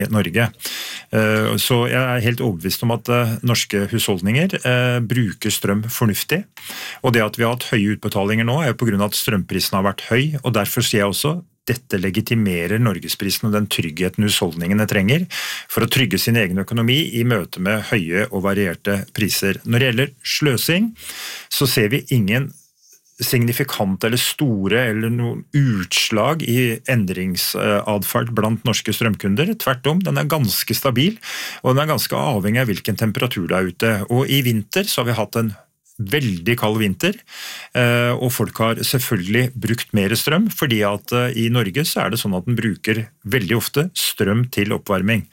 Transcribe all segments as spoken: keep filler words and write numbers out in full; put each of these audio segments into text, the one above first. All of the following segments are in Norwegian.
Norge. Så jeg er helt overbevist om at norske husholdninger bruker strøm fornuftig, og det at vi har hatt høye utbetalinger nå er på grunn av at strømprisen har vært høy, og derfor sier jeg også dette legitimerer Norgesprisen og den tryggheten husholdningene trenger for å trygge sin egen økonomi i møte med høye og varierte priser. Når det gjelder sløsing, så ser vi ingen signifikante eller store eller noen utslag i endringsatferd blant norske strømkunder. Tvert om, den er ganske stabil, og den er ganske avhengig av hvilken temperatur det er ute. Og i vinter så har vi hatt en veldig kald vinter, og folk har selvfølgelig brukt mer strøm, fordi at i Norge så er det sånn at den bruker veldig ofte strøm til oppvarming.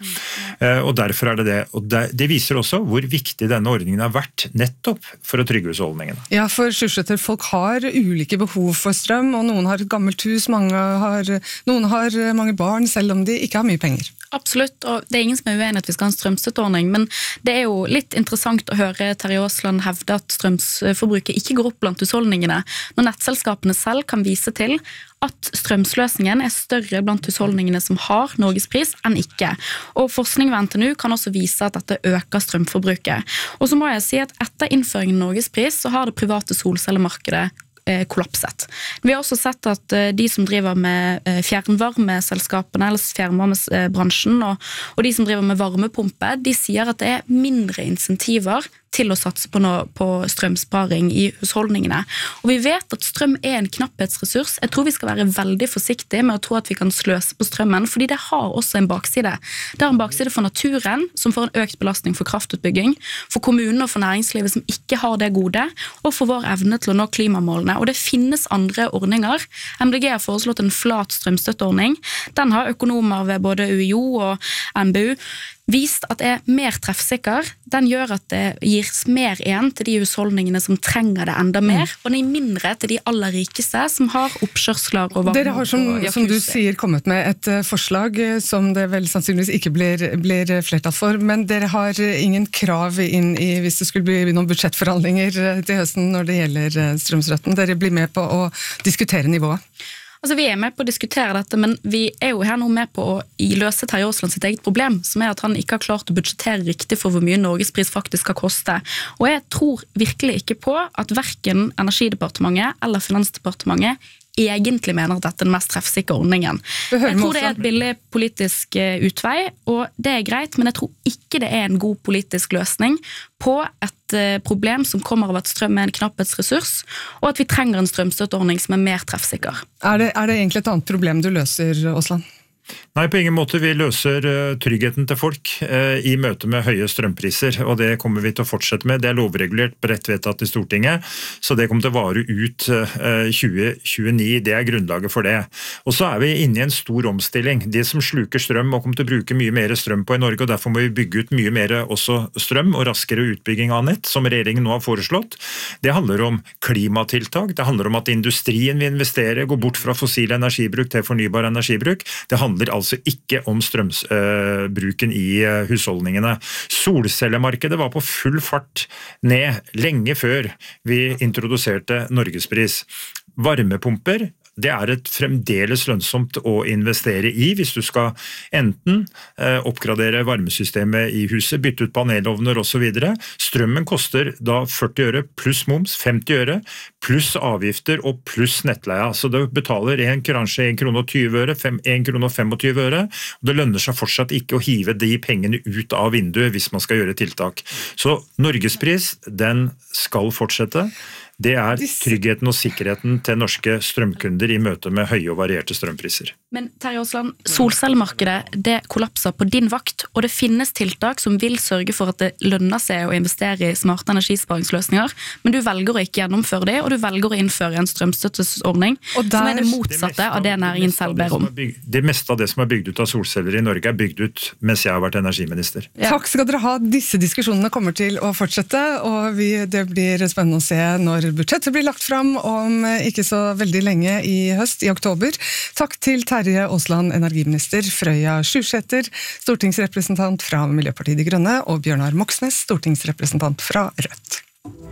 Og derfor er det det. Og det viser også hvor viktig denne ordningen har vært nettopp for å trygge husholdningene. Ja, for Sjusjæter, folk har ulike behov for strøm, og noen har et gammelt hus, mange har, noen har mange barn, selv om de ikke har mye penger. Absolutt, og det er ingen som er uenig at vi skal ha en strømstøtteordning, men det er jo litt interessant å høre Terje Aasland hevde at strømforbruket ikke går opp blant husholdningene, når nettselskapene selv kan vise til at strømsløsningen er større blant husholdningene som har Norgespris enn ikke. Og forskning ved N T N U kan også vise at dette øker strømforbruket. Og så må jeg si at etter innføringen av Norgespris så har det private solcellemarkedet kollapset. Vi har også sett at de som driver med fjernvarmeselskapene eller fjernvarmebransjen og, og de som driver med varmepumpe, de sier at det er mindre insentiver til å satse på, noe, på strømsparing i husholdningene. Og vi vet at strøm er en knapphetsressurs. Jeg tror vi skal være veldig forsiktige med å tro at vi kan sløse på strømmen, fordi det har også en bakside. Det har en bakside for naturen, som får en økt belastning for kraftutbygging, for kommunene og for næringslivet som ikke har det gode, og for vår evne til å nå klimamålene. Og det finnes andre ordninger. M D G har foreslått en flat strømstøtteordning. Den har økonomer ved både U I O og N B U vist at det er mer treffsikker. Den gjør at det gir mer igjen til de husholdningene som trenger det enda mer, og det gir mindre til de aller rikeste som har oppkjørsler og varme. Dere har som, som du sier kommet med et forslag som det vel sannsynligvis ikke blir, blir flertall for, men dere har ingen krav inn i hvis det skulle bli noen budsjettforhandlinger til høsten når det gjelder strømstøtten. Dere blir med på å diskutere nivået. Altså, vi er med på å diskutere dette, men vi er jo her nå med på å løse Terje Aasland sitt eget problem, som er at han ikke har klart å budsjettere riktig for hvor mye Norgespris faktisk skal koste. Og jeg tror virkelig ikke på at hverken Energidepartementet eller Finansdepartementet egentlig mener at dette er den mest treffsikre ordningen. Jeg tror det er et billig politisk utvei, og det er greit, men jeg tror ikke det er en god politisk løsning på et problem som kommer av at strøm er en knapphetsressurs, og at vi trenger en strømstøtteordning som er mer treffsikker. Er det, er det egentlig et annet problem du løser, Aasland? Nei, på ingen måte. Vi løser tryggheten til folk i møte med høye strømpriser, og det kommer vi til å fortsette med. Det er lovregulert bredt vedtatt i Stortinget, så det kommer til å vare ut tjue tjueni. Det er grunnlaget for det. Og så er vi inne i en stor omstilling. De som sluker strøm må komme til å bruke mye mer strøm på i Norge, og derfor må vi bygge ut mye mer også strøm og raskere utbygging av nett, som regjeringen nå har foreslått. Det handler om klimatiltak, det handler om at industrien vil investere, gå bort fra fossil energibruk til fornybar energibruk. Det handler altså ikke om strømsbruken i husholdningene. Solcellemarkedet var på full fart ned lenge før vi introduserte Norgespris. Varmepumper, det er et fremdeles lønnsomt å investere i hvis du skal enten oppgradere varmesystemet i huset, bytte ut panelovner og så videre. Strømmen koster da førti øre pluss moms, femti øre, pluss avgifter og pluss nettleia. Så du betaler en kanskje en krone og tyve øre, en krone og tjuefem øre, og det lønner seg fortsatt ikke å hive de pengene ut av vinduet hvis man skal gjøre tiltak. Så Norgespris, den skal fortsette. Det er tryggheten og sikkerheten til norske strømkunder i møte med høye og varierte strømpriser. Men Terje Aasland, solcellemarkedet det kollapser på din vakt, og det finnes tiltak som vil sørge for at det lønner seg å investere i smarte energisparingsløsninger, men du velger å ikke gjennomføre det, og du velger å innføre en strømstøttesordning der, som er det motsatte det av det næringen selv ber om. Det meste av det som er bygd ut av solceller i Norge er bygd ut mens jeg har vært energiminister. Ja. Takk skal dere ha. Disse diskusjonene kommer til å fortsette, og vi, det blir spennende å se når budsjettet blir lagt fram om ikke så veldig lenge i høst, i oktober. Takk til Terje Aasland, energiminister, Frøya Sjusjæter, stortingsrepresentant fra Miljøpartiet De Grønne, og Bjørnar Moxnes, stortingsrepresentant fra Rødt.